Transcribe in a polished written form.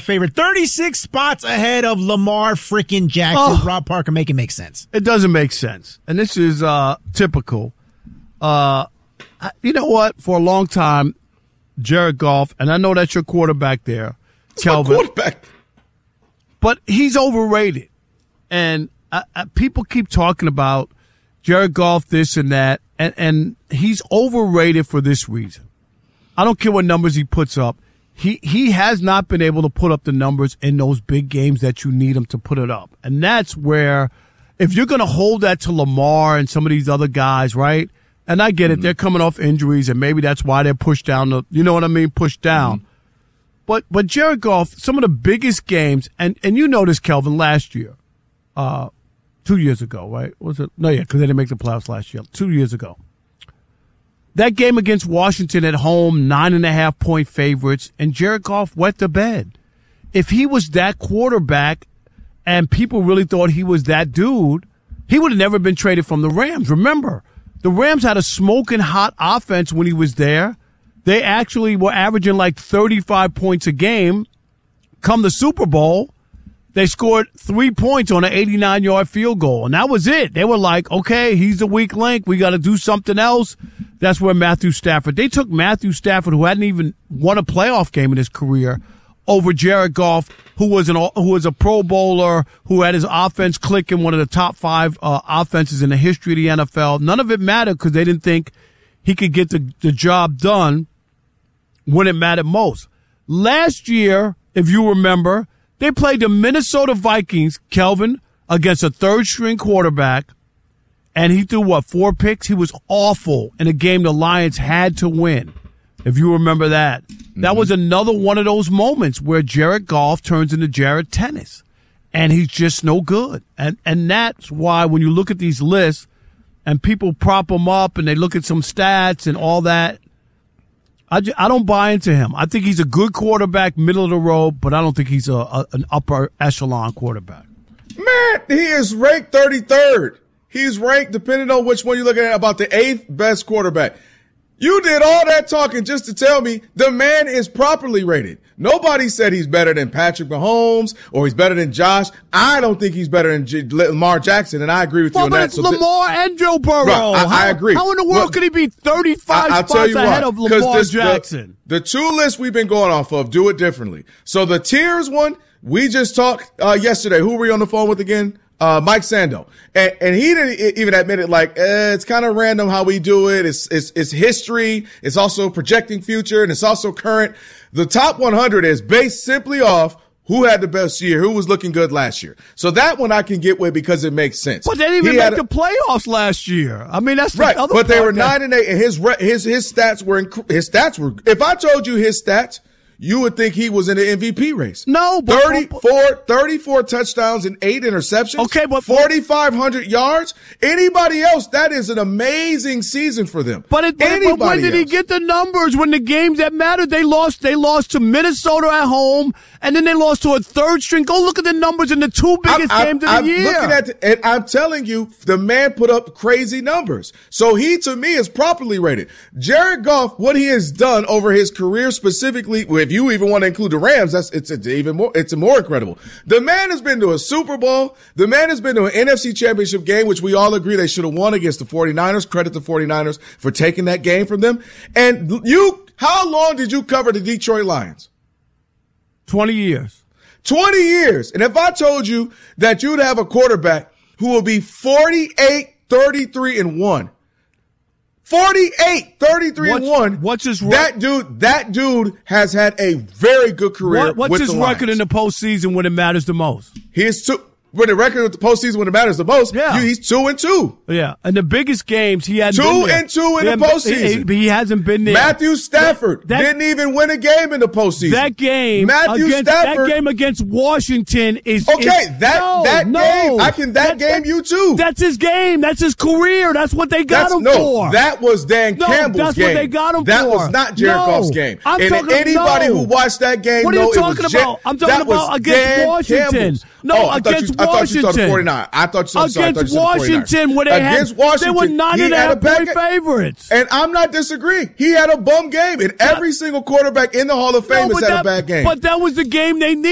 favorite. 36 spots ahead of Lamar freaking Jackson. Rob Parker, make it make sense. It doesn't make sense. And this is typical. You know what? For a long time, Jared Goff, and I know that's your quarterback there, Kelvin. Quarterback. But he's overrated. And people keep talking about Jared Goff, this and that, and he's overrated for this reason. I don't care what numbers he puts up. He has not been able to put up the numbers in those big games that you need him to put it up. And that's where, if you're going to hold that to Lamar and some of these other guys, right? And I get it, they're coming off injuries, and maybe that's why they're pushed down. You know what I mean? Pushed down. But Jared Goff, some of the biggest games, and you know this, Kelvin, last year, 2 years ago, right? Was it? No, yeah, because they didn't make the playoffs last year. 2 years ago. That game against Washington at home, 9.5-point favorites, and Jared Goff wet the bed. If he was that quarterback and people really thought he was that dude, he would have never been traded from the Rams. Remember, the Rams had a smoking hot offense when he was there. They actually were averaging like 35 points a game. Come the Super Bowl, they scored 3 points on an 89-yard field goal, and that was it. They were like, okay, he's the weak link. We got to do something else. That's where Matthew Stafford. They took Matthew Stafford, who hadn't even won a playoff game in his career, over Jared Goff, who was a Pro Bowler, who had his offense clicking, one of the top 5 offenses in the history of the NFL. None of it mattered because they didn't think he could get the job done when it mattered most. Last year, if you remember, they played the Minnesota Vikings, Kelvin, against a third-string quarterback, and he threw, 4 picks? He was awful in a game the Lions had to win, if you remember that. That was another one of those moments where Jared Goff turns into Jared Tennis, and he's just no good. And that's why when you look at these lists and people prop him up and they look at some stats and all that, I don't buy into him. I think he's a good quarterback, middle of the road, but I don't think he's an upper echelon quarterback. Man, he is ranked 33rd. He's ranked, depending on which one you're looking at, about the 8th best quarterback. You did all that talking just to tell me the man is properly rated. Nobody said he's better than Patrick Mahomes or he's better than Josh. I don't think he's better than Lamar Jackson, and I agree with you on that. But it's Lamar and Joe Burrow. Right, I agree. How in the world could he be 35 spots ahead of Lamar Jackson? The 2 lists we've been going off of do it differently. So the tiers one, we just talked yesterday. Who were we on the phone with again? Mike Sando. And he didn't even admit it, like, it's kind of random how we do it. It's history. It's also projecting future, and it's also current. The top 100 is based simply off who had the best year, who was looking good last year. So that one I can get with because it makes sense. But they didn't even make the playoffs last year. I mean, that's right. The other but they were part 9-8, and his stats were if I told you his stats, you would think he was in the MVP race. No, but 34 touchdowns and 8 interceptions. Okay, but 4,500 yards. Anybody else, that is an amazing season for them. But when did he get the numbers? When the games that mattered, they lost to Minnesota at home, and then they lost to a third string. Go look at the numbers in the 2 biggest games of the year. Looking at and I'm telling you, the man put up crazy numbers. So he, to me, is properly rated. Jared Goff, what he has done over his career specifically, if you even want to include the Rams, it's more incredible. The man has been to a Super Bowl. The man has been to an NFC Championship game, which we all agree they should have won against the 49ers. Credit the 49ers for taking that game from them. And how long did you cover the Detroit Lions? 20 years. 20 years. And if I told you that you'd have a quarterback who will be 48, 33, and 1, 48, 33, and 1. What's his record? That dude has had a very good career. What's his record in the postseason when it matters the most? With the record of the postseason when it matters the most, yeah. He's 2-2. Yeah, and the biggest games he had 2-2 in the postseason. He hasn't been there. Matthew Stafford didn't even win a game in the postseason. That game, that game against Washington is okay. That game you too. That's his game. That's his career. That's what they got him for. That was Dan Campbell's that's game. What they got him that for. was not Jared Goff's game. Anybody who watched that game, what are you talking about? I'm talking about against Washington. No, against Washington. I thought you saw the 49. I thought you saw against Washington, where they were 9.5-point favorites. And I'm not disagreeing. He had a bum game, and every single quarterback in the Hall of Fame has had a bad game. But that was the game they needed.